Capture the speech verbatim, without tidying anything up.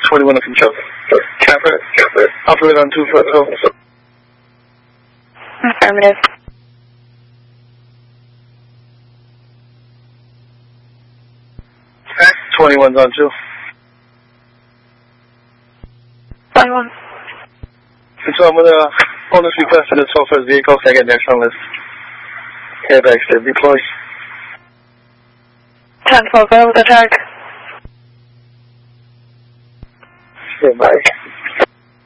twenty-one on control. Capper, Capper. Operate on two foot. Affirmative. twenty-one's on two. twenty-one. Control, I'm going to bonus request for the twelve first vehicle. Can I get next on list? Airbags to deploy. ten twelve, go with the tag. Stand by.